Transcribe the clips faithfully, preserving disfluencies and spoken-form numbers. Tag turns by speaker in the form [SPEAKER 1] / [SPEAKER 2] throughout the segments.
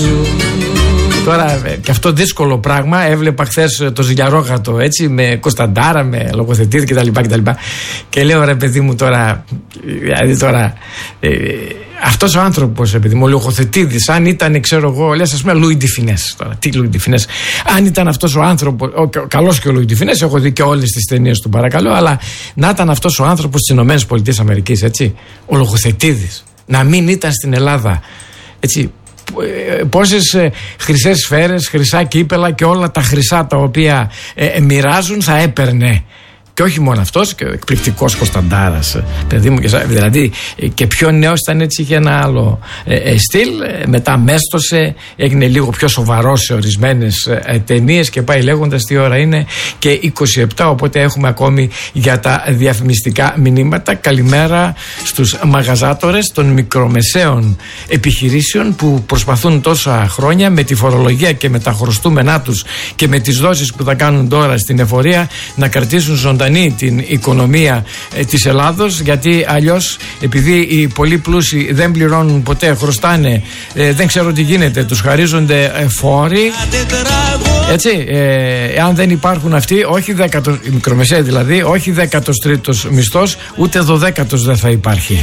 [SPEAKER 1] σου. Τώρα και αυτό δύσκολο πράγμα. Έβλεπα χθες το Ζηλιαρόγατο έτσι, με Κωνσταντάρα, με λογοθετήδη κτλ. Και, και λέω ρε παιδί μου τώρα, δηλαδή τώρα ε, αυτός ο άνθρωπος, επειδή μου, ο Λογοθετήδης, αν ήταν, ξέρω εγώ, λες ας πούμε Λουί ντι Φινές. Τώρα, τι Λουί ντι Φινές, αν ήταν αυτός ο άνθρωπος, ο, ο, καλός και ο Λουί ντι Φινές, έχω δει και όλες τις ταινίες του, παρακαλώ, αλλά να ήταν αυτός ο άνθρωπος στις Ηνωμένες Πολιτείες Αμερικής, έτσι, ο Λογοθετήδης, να μην ήταν στην Ελλάδα, έτσι. Πόσες ε, χρυσές σφαίρες, χρυσά κύπελα και όλα τα χρυσά τα οποία ε, ε, μοιράζουν θα έπαιρνε. Και όχι μόνο αυτός, και ο εκπληκτικός Κωνσταντάρας, παιδί μου, και, δηλαδή και πιο νέος ήταν, έτσι, είχε ένα άλλο ε, ε, στυλ, ε, μετά μέστοσε, έγινε λίγο πιο σοβαρός σε ορισμένες ε, ταινίες και πάει λέγοντας, τι ώρα είναι και είκοσι επτά, οπότε έχουμε ακόμη για τα διαφημιστικά μηνύματα. Καλημέρα στους μαγαζάτορες των μικρομεσαίων επιχειρήσεων που προσπαθούν τόσα χρόνια με τη φορολογία και με τα χρωστούμενά τους και με τις δόσεις που θα κάνουν τώρα στην εφορία να κρατήσουν ζωντανή την οικονομία ε, της Ελλάδος, γιατί αλλιώς, επειδή οι πολύ πλούσιοι δεν πληρώνουν ποτέ, χρωστάνε, ε, δεν ξέρω τι γίνεται, τους χαρίζονται ε, φόροι, έτσι, ε, αν δεν υπάρχουν αυτοί, όχι δέκατος, οι μικρομεσαίοι δηλαδή, όχι δέκατος τρίτος μισθός, ούτε δωδέκατος δεν θα υπάρχει.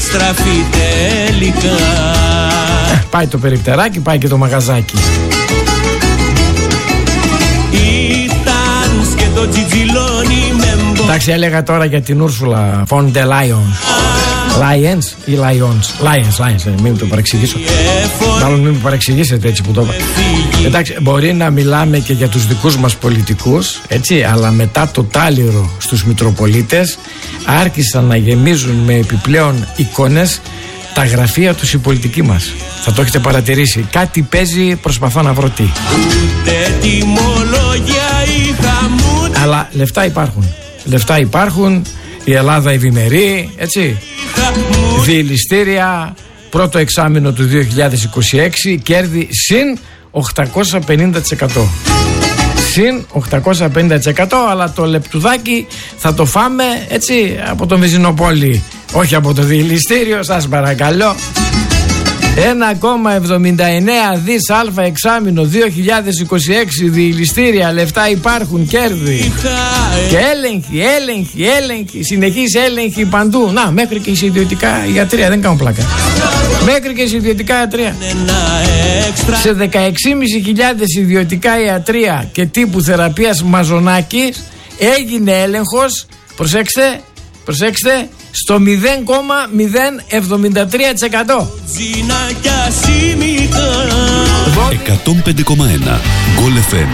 [SPEAKER 1] ε, πάει το περιπτεράκι, πάει και το μαγαζάκι. Ήταν και το τζιτζιλόνι. Εντάξει, έλεγα τώρα για την Ούρσουλα Φον ντερ Λάιον. Lions ή Lions? Lions, Lions, μην το παρεξηγήσω. Μάλλον μην με παρεξηγήσετε έτσι που το είπα. Εντάξει, μπορεί να μιλάμε και για τους δικούς μας πολιτικούς, έτσι, αλλά μετά το τάλιρο στους Μητροπολίτες άρχισαν να γεμίζουν με επιπλέον εικόνες τα γραφεία τους οι πολιτικοί μας. Θα το έχετε παρατηρήσει. Κάτι παίζει, προσπαθώ να βρω τι. Αλλά λεφτά υπάρχουν. Λεφτά υπάρχουν, η Ελλάδα ευημερεί, έτσι. Διελιστήρια, πρώτο εξάμηνο του δύο χιλιάδες είκοσι έξι, κέρδη συν οκτακόσια πενήντα τοις εκατό. Συν οκτακόσια πενήντα τοις εκατό, αλλά το λεπτουδάκι θα το φάμε, έτσι, από το Μεζινοπόλη. Όχι από το διελιστήριο, σας παρακαλώ. ένα κόμμα εβδομήντα εννέα δις αλφα εξάμηνο δύο χιλιάδες είκοσι έξι, διελιστήρια, λεφτά υπάρχουν, κέρδη και έλεγχη, έλεγχη, έλεγχη, συνεχής έλεγχη παντού. Να, μέχρι και σε ιδιωτικά ιατρία, δεν κάνω πλάκα. Μέχρι και σε ιδιωτικά ιατρία. Σε δεκαέξι χιλιάδες πεντακόσια ιδιωτικά ιατρία και τύπου θεραπείας Μαζονάκης έγινε έλεγχος, προσέξτε, προσέξτε, στο μηδέν κόμμα μηδέν εβδομήντα τρία τοις εκατό.
[SPEAKER 2] εκατόν πέντε κόμμα ένα Γκολ εφ εμ.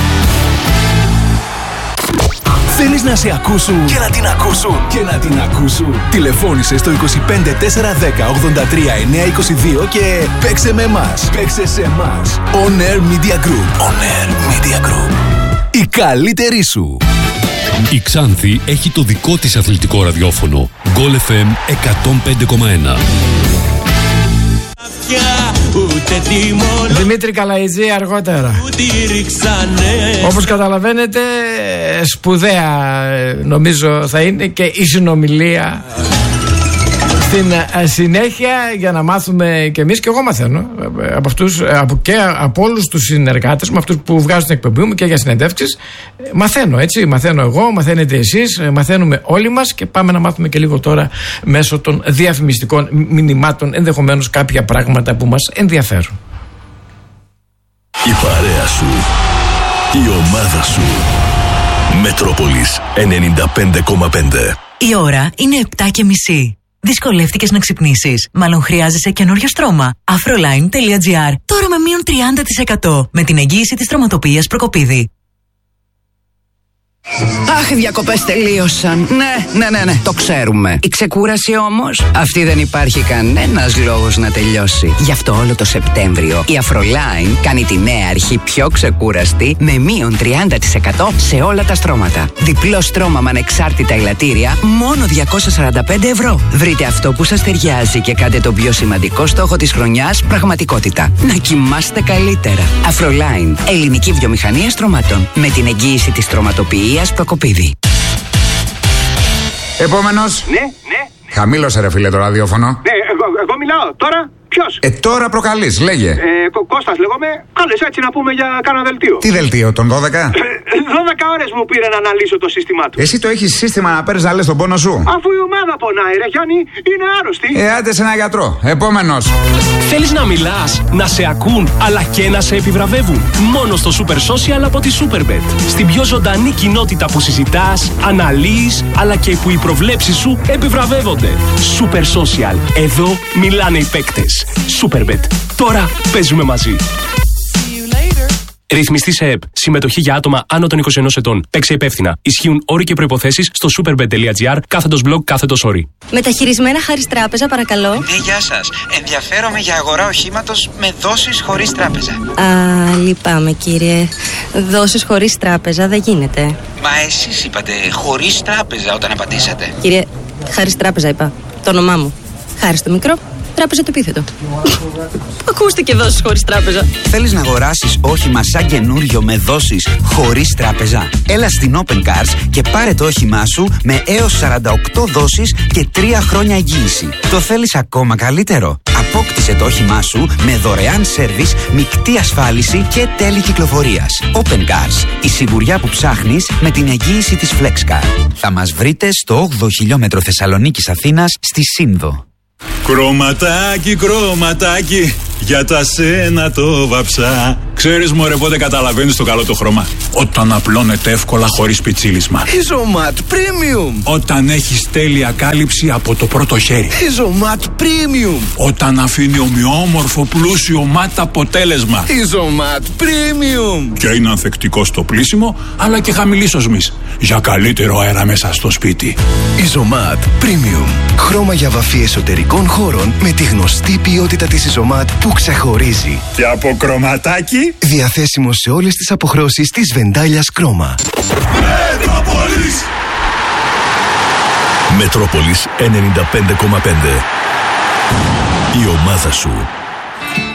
[SPEAKER 3] Θέλεις να σε ακούσουν και να την ακούσουν και να την ακούσουν? Τηλεφώνησε στο είκοσι πέντε τετρακόσια δέκα ογδόντα τρία εννιακόσια είκοσι δύο και παίξε με εμάς. Παίξε σε εμάς. On Air Media Group. On Air Media Group. Η καλύτερη σου.
[SPEAKER 2] Η Ξάνθη έχει το δικό της αθλητικό ραδιόφωνο. Γκολ εφ εμ εκατόν πέντε κόμμα ένα.
[SPEAKER 1] Δημήτρη Καλαϊτζή αργότερα. Όπως καταλαβαίνετε, σπουδαία νομίζω θα είναι και η συνομιλία στην συνέχεια, για να μάθουμε και εμείς, και εγώ μαθαίνω από αυτούς, από, και από όλους τους συνεργάτες μου, αυτούς που βγάζουν την εκπομπή μου και για συνεντεύξεις. Μαθαίνω, έτσι, μαθαίνω εγώ, μαθαίνετε εσείς, μαθαίνουμε όλοι μας και πάμε να μάθουμε και λίγο τώρα μέσω των διαφημιστικών μηνυμάτων ενδεχομένως κάποια πράγματα που μας ενδιαφέρουν.
[SPEAKER 3] Η παρέα σου, η ομάδα σου. Μετρόπολης ενενήντα πέντε κόμμα πέντε.
[SPEAKER 4] Η ώρα είναι επτά και μισή. Δυσκολεύτηκες να ξυπνήσεις? Μάλλον χρειάζεσαι καινούριο στρώμα. Afroline τελεία τζι άρ. Τώρα με μείον τριάντα τοις εκατό. Με την εγγύηση της στρωματοποιίας Προκοπίδη.
[SPEAKER 5] Αχ, οι διακοπές τελείωσαν. Ναι, ναι, ναι, ναι, το ξέρουμε. Η ξεκούραση όμως, αυτή δεν υπάρχει κανένας λόγος να τελειώσει. Γι' αυτό όλο το Σεπτέμβριο η Afroline κάνει τη νέα αρχή πιο ξεκούραστη με μείον τριάντα τοις εκατό σε όλα τα στρώματα. Διπλό στρώμα με ανεξάρτητα ελαττήρια, μόνο διακόσια σαράντα πέντε ευρώ. Βρείτε αυτό που σας ταιριάζει και κάντε τον πιο σημαντικό στόχο της χρονιάς πραγματικότητα. Να κοιμάστε καλύτερα. Afroline, ελληνική βιομηχανία στρωμάτων. Με την εγγύηση της στρωματοποιίας Προκοπίδη.
[SPEAKER 6] Επόμενος.
[SPEAKER 7] Ναι, ναι.
[SPEAKER 6] Χαμήλωσε ρε φίλε το ραδιόφωνο.
[SPEAKER 7] Ναι, εγώ, εγώ μιλάω τώρα.
[SPEAKER 6] Ποιος?
[SPEAKER 7] Ε, τώρα προκαλείς, λέγε.
[SPEAKER 6] Ε, Κω- Κώστας λέγομαι. Κάλες έτσι να πούμε για κάνα δελτίο.
[SPEAKER 7] Τι δελτίο, τον δώδεκα?
[SPEAKER 6] δώδεκα ώρες μου πήρε να αναλύσω το σύστημά του.
[SPEAKER 7] Εσύ το έχεις σύστημα να παίρνεις να λες τον πόνο σου?
[SPEAKER 6] Αφού η ομάδα πονάει, ρε Γιάννη, είναι άρρωστη.
[SPEAKER 7] Ε, άντε σε ένα γιατρό. Επόμενος.
[SPEAKER 8] Θέλεις να μιλάς, να σε ακούν, αλλά και να σε επιβραβεύουν? Μόνο στο Super Social από τη Superbet. Στην πιο ζωντανή κοινότητα που συζητάς, αναλύεις, αλλά και που οι προβλέψεις σου επιβραβεύονται. Super Social. Εδώ μιλάνε οι παίκτες. Superbet. Τώρα παίζουμε μαζί. Ρυθμιστή σε ΕΠ. Συμμετοχή για άτομα άνω των είκοσι ενός ετών. Παίξε υπεύθυνα. Ισχύουν όροι και προϋποθέσεις στο superbet.gr κάθετος blog κάθετος όροι.
[SPEAKER 9] Μεταχειρισμένα χάρις τράπεζα, παρακαλώ.
[SPEAKER 10] Ναι, γεια σας. Ενδιαφέρομαι για αγορά οχήματος με δόσεις χωρίς τράπεζα.
[SPEAKER 9] Α, λυπάμαι κύριε. Δόσεις χωρίς τράπεζα δεν γίνεται.
[SPEAKER 10] Μα εσείς είπατε χωρίς τράπεζα όταν απαντήσατε.
[SPEAKER 9] Κύριε, χάρις τράπεζα είπα. Το όνομά μου. Χάρις το μικρό, τράπεζα το επίθετο. Ακούστηκε δόσεις χωρίς τράπεζα.
[SPEAKER 10] Θέλεις να αγοράσεις όχημα σαν καινούριο με δόσεις χωρίς τράπεζα? Έλα στην Open Cars και πάρε το όχημά σου με έως σαράντα οκτώ δόσεις και τρία χρόνια εγγύηση. Το θέλεις ακόμα καλύτερο? Απόκτησε το όχημά σου με δωρεάν σέρβις, μεικτή ασφάλιση και τέλη κυκλοφορίας. Open Cars. Η σιγουριά που ψάχνεις με την εγγύηση της FlexCar. Θα μας βρείτε στο όγδοο χιλιόμετρο Θεσσαλονίκης Αθήνας στη Σύνδο.
[SPEAKER 11] Κρωματάκι, κρωματάκι, για τα σένα το βαψά. Ξέρεις μωρέ πότε καταλαβαίνεις το καλό το χρώμα? Όταν απλώνεται εύκολα χωρίς πιτσίλισμα.
[SPEAKER 12] Ιζωμάτ Premium.
[SPEAKER 11] Όταν έχεις τέλεια κάλυψη από το πρώτο χέρι.
[SPEAKER 12] Ιζωμάτ Premium.
[SPEAKER 11] Όταν αφήνει ομοιόμορφο πλούσιο μάτ αποτέλεσμα.
[SPEAKER 12] Ιζωμάτ Premium.
[SPEAKER 11] Και είναι ανθεκτικό στο πλύσιμο αλλά και χαμηλής οσμής, για καλύτερο αέρα μέσα στο σπίτι.
[SPEAKER 12] Ιζωμάτ Premium. Χρώμα για βαφή εσωτερικών χώρων με τη γνωστή ποιότητα της Ιζωμάτ που ξεχωρίζει.
[SPEAKER 11] Και από κρωματάκι
[SPEAKER 12] διαθέσιμο σε όλες τις αποχρώσεις της Βεντάλιας Κρόμα.
[SPEAKER 3] Μετρόπολης Μετρόπολης ενενήντα πέντε κόμμα πέντε. Η ομάδα σου.